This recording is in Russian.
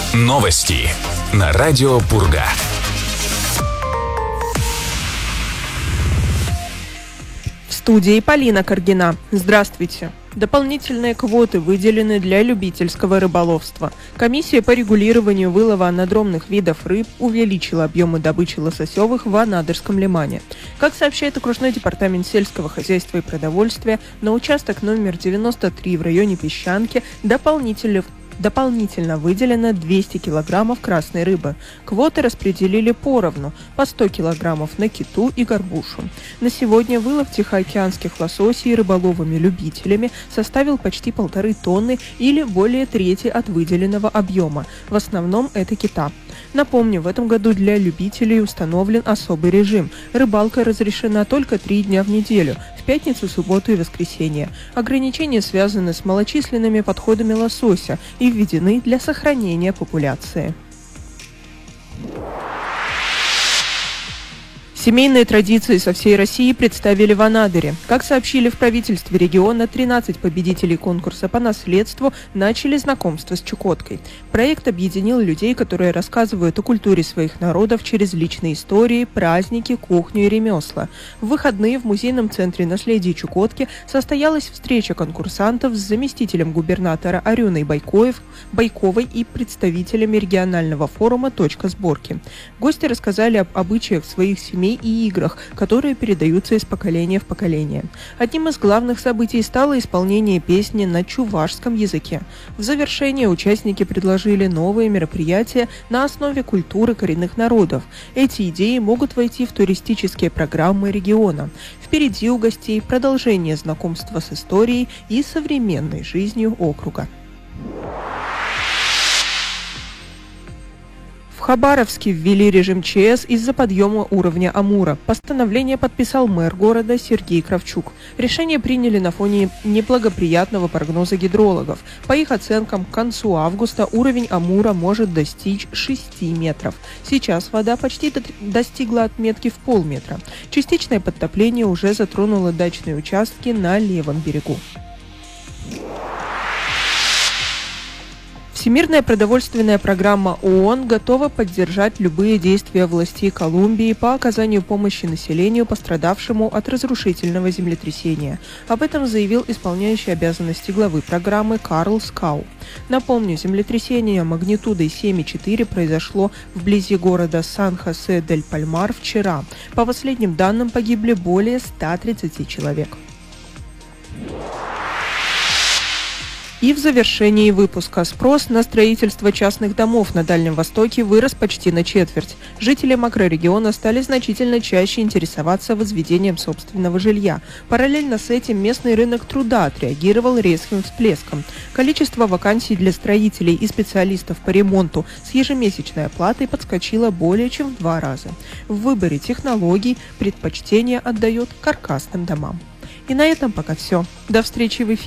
Новости на радио Пурга. В студии Полина Каргина. Здравствуйте. Дополнительные квоты выделены для любительского рыболовства. Комиссия по регулированию вылова надромных видов рыб увеличила объемы добычи лососевых в Анадырском лимане. Как сообщает окружной департамент сельского хозяйства и продовольствия, на участок номер 93 в районе Песчанки дополнительно выделено 200 килограммов красной рыбы. Квоты распределили поровну, по 100 килограммов на киту и горбушу. На сегодня вылов тихоокеанских лососей рыболовами-любителями составил почти 1,5 тонны или более трети от выделенного объема. В основном это кита. Напомню, в этом году для любителей установлен особый режим. Рыбалка разрешена только 3 дня в неделю – в пятницу, субботу и воскресенье. Ограничения связаны с малочисленными подходами лосося и введены для сохранения популяции. Семейные традиции со всей России представили в Анадыре. Как сообщили в правительстве региона, 13 победителей конкурса по наследству начали знакомство с Чукоткой. Проект объединил людей, которые рассказывают о культуре своих народов через личные истории, праздники, кухню и ремесла. В выходные в музейном центре наследия Чукотки состоялась встреча конкурсантов с заместителем губернатора Арюной Байковой и представителями регионального форума «Точка сборки». Гости рассказали об обычаях своих семей и играх, которые передаются из поколения в поколение. Одним из главных событий стало исполнение песни на чувашском языке. В завершение участники предложили новые мероприятия на основе культуры коренных народов. Эти идеи могут войти в туристические программы региона. Впереди у гостей продолжение знакомства с историей и современной жизнью округа. В Хабаровске ввели режим ЧС из-за подъема уровня Амура. Постановление подписал мэр города Сергей Кравчук. Решение приняли на фоне неблагоприятного прогноза гидрологов. По их оценкам, к концу августа уровень Амура может достичь 6 метров. Сейчас вода почти достигла отметки в полметра. Частичное подтопление уже затронуло дачные участки на левом берегу. Всемирная продовольственная программа ООН готова поддержать любые действия властей Колумбии по оказанию помощи населению, пострадавшему от разрушительного землетрясения. Об этом заявил исполняющий обязанности главы программы Карл Скау. Напомню, землетрясение магнитудой 7,4 произошло вблизи города Сан-Хосе-дель-Пальмар вчера. По последним данным, погибли более 130 человек. И в завершении выпуска спрос на строительство частных домов на Дальнем Востоке вырос почти на четверть. Жители макрорегиона стали значительно чаще интересоваться возведением собственного жилья. Параллельно с этим местный рынок труда отреагировал резким всплеском. Количество вакансий для строителей и специалистов по ремонту с ежемесячной оплатой подскочило более чем в 2 раза. В выборе технологий предпочтение отдает каркасным домам. И на этом пока все. До встречи в эфире.